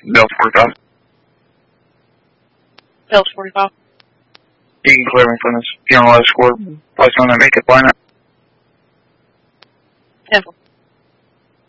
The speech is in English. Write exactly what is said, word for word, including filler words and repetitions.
Delta forty-five. Delta forty-five. You can clear me from this funeral escort. Place on that naked planet. ten four.